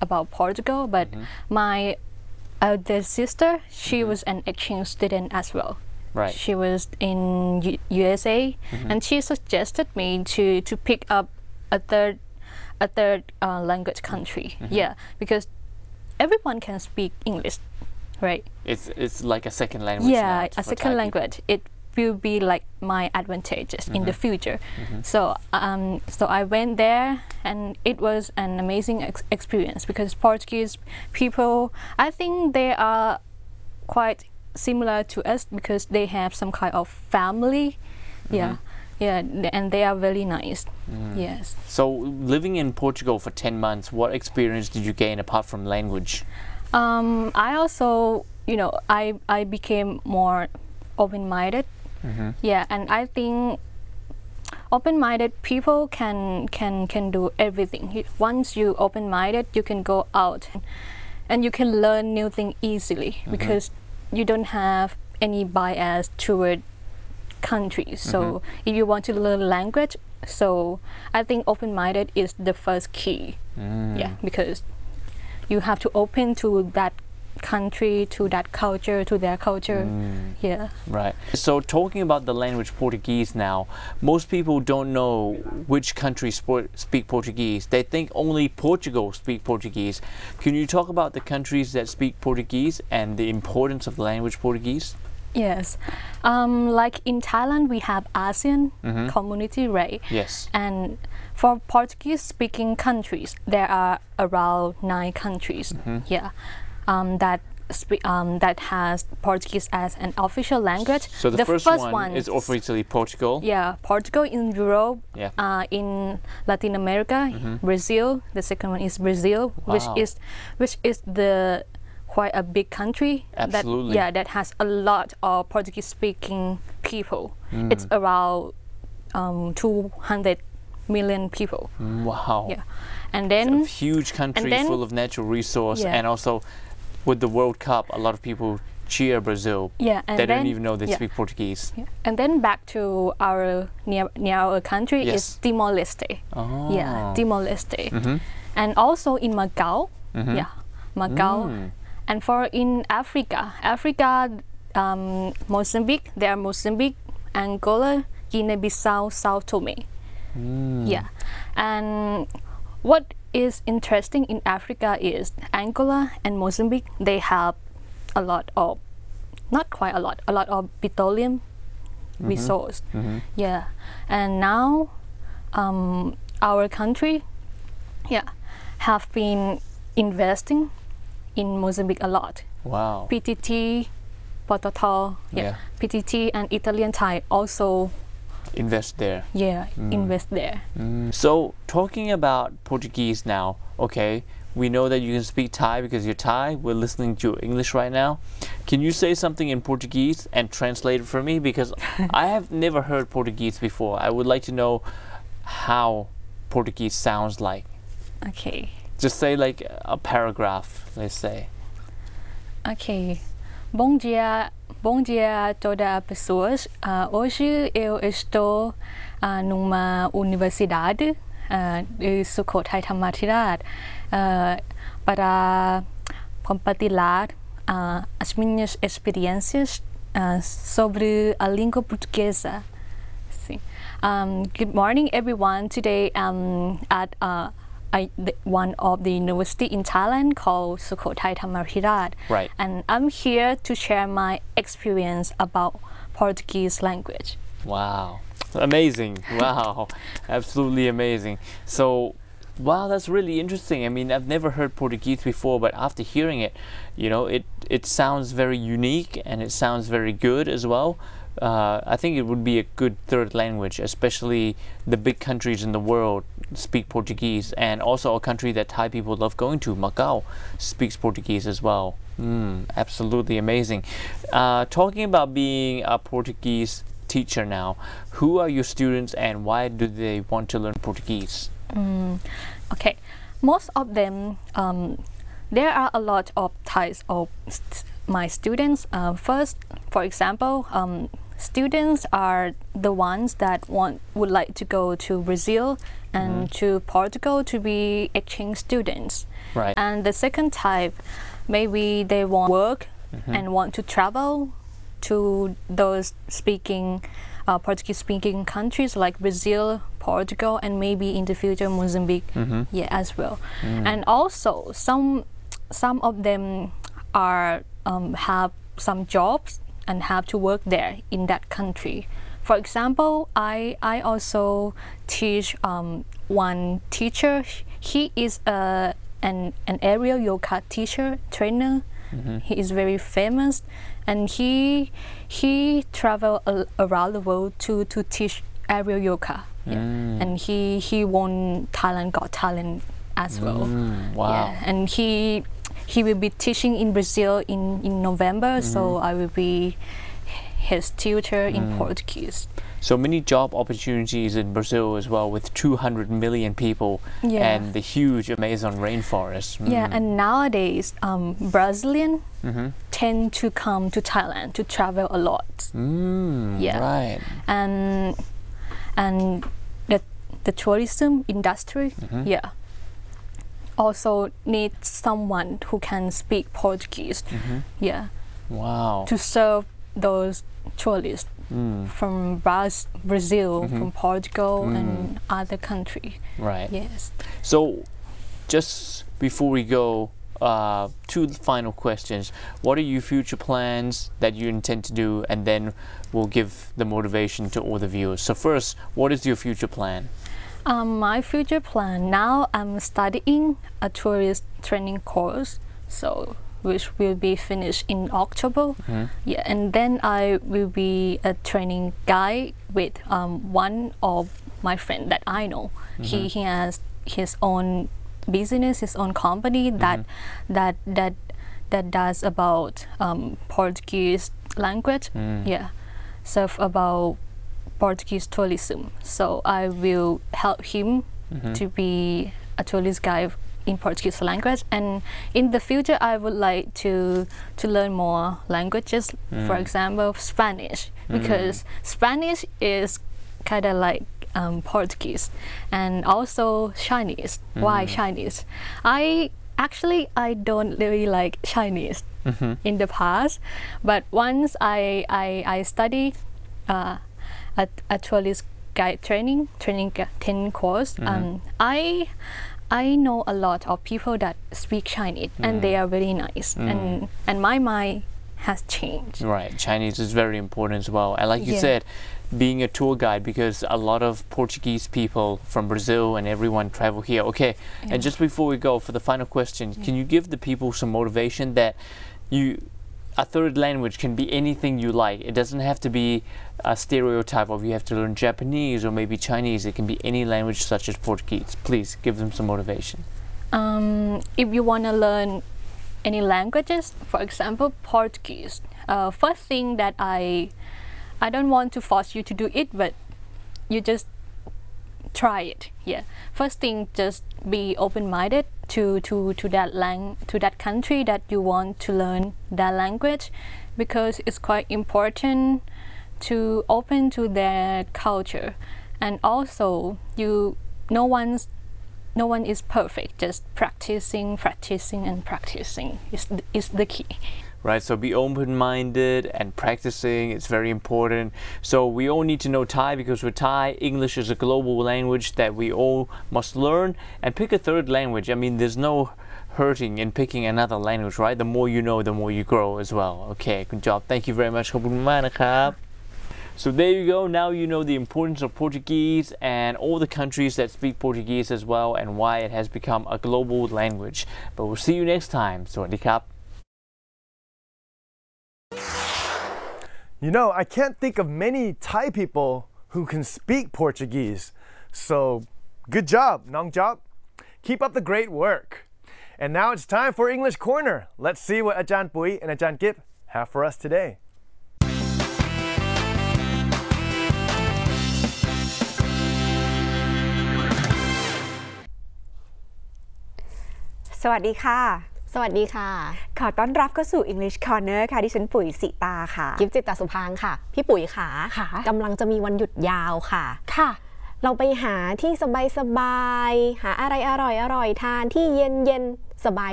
about Portugal, but my elder sister, she was an exchange student as well. Right. She was in USA, and she suggested me to pick up a third language country. Yeah, because everyone can speak English, right? It's like a second language. Yeah, now a second language. It will be like my advantages in the future. So I went there, and it was an amazing experience because Portuguese people, I think they are quite similar to us because they have some kind of family. Yeah, and they are very nice. Yes. So living in Portugal for 10 months, what experience did you gain apart from language? I also, I became more open-minded. Yeah, and I think open-minded people can do everything. Once you open-minded, you can go out and you can learn new things easily because you don't have any bias toward countries. So if you want to learn language, so I think open-minded is the first key. Yeah, because you have to open to that country, to that culture, to their culture. Yeah. Right. So talking about the language Portuguese now, most people don't know which countries speak Portuguese. They think only Portugal speak Portuguese. Can you talk about the countries that speak Portuguese and the importance of the language Portuguese? Yes. Like in Thailand, we have ASEAN community, right? Yes. And for Portuguese-speaking countries, there are around 9 countries. Yeah. That has Portuguese as an official language. So the first one is officially Portugal. Yeah, Portugal in Europe. Yeah. In Latin America, Brazil. The second one is Brazil, which is the quite a big country. Absolutely. That has a lot of Portuguese-speaking people. It's around 200 million people. Wow. Yeah, and then it's a huge country full of natural resource, and also with the World Cup, a lot of people cheer Brazil. Yeah, and they don't even know they speak Portuguese. Yeah. And then back to our near our country is Timor-Leste. Oh. Yeah, Timor-Leste, and also in Macau. Yeah, Macau. And for in Africa, Mozambique. There are Mozambique, Angola, Guinea-Bissau, Sao Tome. Yeah, and what is interesting in Africa is Angola and Mozambique, they have a lot of, not quite a lot of petroleum resource. Yeah, and now our country, have been investing in Mozambique a lot. Wow. PTT, Pototo, PTT and Italian Thai also invest there. Yeah, invest there. So talking about Portuguese now, okay, we know that you can speak Thai because you're Thai. We're listening to English right now. Can you say something in Portuguese and translate it for me? Because I have never heard Portuguese before. I would like to know how Portuguese sounds like. Okay. Just say like a paragraph, let's say. Okay. Bom dia a todas as pessoas. Hoje eu estou numa universidade de Sukhothai Thammathirat para compartilhar as minhas experiências sobre a língua portuguesa. Sim. Good morning, everyone. Today I'm at one of the university in Thailand called Sukhothai Thammathirat. Right. And I'm here to share my experience about Portuguese language. Wow. Amazing. Wow. Absolutely amazing. So, wow, that's really interesting. I mean, I've never heard Portuguese before, but after hearing it, it sounds very unique and it sounds very good as well. I think it would be a good third language, especially the big countries in the world speak Portuguese, and also a country that Thai people love going to, Macau, speaks Portuguese as well. Absolutely amazing. Talking about being a Portuguese teacher now, who are your students and why do they want to learn Portuguese? Okay, most of them, there are a lot of types of my students. First, for example, students are the ones that would like to go to Brazil and to Portugal to be exchange students. Right. And the second type, maybe they want work and want to travel to those Portuguese speaking countries like Brazil, Portugal, and maybe in the future Mozambique, yeah, as well. And also some of them are have some jobs and have to work there in that country. For example, I also teach one teacher. He is an aerial yoga teacher, trainer. He is very famous, and he travel around the world to teach aerial yoga. Yeah. And he won Thailand Got Talent as well. Wow. Yeah. And he will be teaching in Brazil in November, so I will be his tutor in Portuguese. So many job opportunities in Brazil as well, with 200 million people and the huge Amazon rainforest. Yeah, and nowadays Brazilians tend to come to Thailand to travel a lot. Yeah, right. And the tourism industry, yeah, also needs someone who can speak Portuguese. Yeah. Wow. To serve those tourists from Brazil, from Portugal, and other countries. Right. Yes. So, just before we go, two final questions. What are your future plans that you intend to do, and then we'll give the motivation to all the viewers. So first, what is your future plan? My future plan, now I'm studying a tourist training course, so which will be finished in October. Yeah, and then I will be a training guide with one of my friend that I know. He has his own business, his own company that does about Portuguese language. Yeah, so about Portuguese tourism. So I will help him to be a tourist guide in Portuguese language, and in the future I would like to learn more languages, for example Spanish, because Spanish is kind of like Portuguese, and also Chinese. Why Chinese? I don't really like Chinese in the past, but once I study a tourist guide training course, I know a lot of people that speak Chinese, and they are very nice, and my mind has changed. Right, Chinese is very important as well. And like you said, being a tour guide, because a lot of Portuguese people from Brazil and everyone travel here. Okay, and just before we go, for the final question, can you give the people some motivation that a third language can be anything you like? It doesn't have to be a stereotype of you have to learn Japanese or maybe Chinese. It can be any language such as Portuguese. Please give them some motivation. If you want to learn any languages, for example Portuguese, first thing that I don't want to force you to do it, but you just try it. Yeah, first thing, just be open-minded to that country that you want to learn that language, because it's quite important to open to their culture. And also no one is perfect, just practicing is the key. Right, so be open-minded and practicing, it's very important. So we all need to know Thai, because with Thai, English is a global language that we all must learn, and pick a third language. I mean, there's no hurting in picking another language, right? The more you know, the more you grow as well. Okay, good job. Thank you very much. ขอบคุณมากนะครับ So there you go. Now you know the importance of Portuguese and all the countries that speak Portuguese as well, and why it has become a global language. But we'll see you next time. สวัสดีครับ You know, I can't think of many Thai people who can speak Portuguese. So, good job, Nong Job. Keep up the great work. And now it's time for English Corner. Let's see what Ajahn Pui and Ajahn Kip have for us today. สวัสดีค่ะสวัสดีค่ะขอต้อนรับเข้าสู่ English Corner ค่ะดิฉันปุ๋ยสิตาค่ะกิฟจิตตสุภางค่ะพี่ปุ๋ยค่ะ กำลังจะมีวันหยุดยาวค่ะค่ะเราไปหาที่สบายๆหาอะไรอร่อยๆทานที่เย็นๆสบาย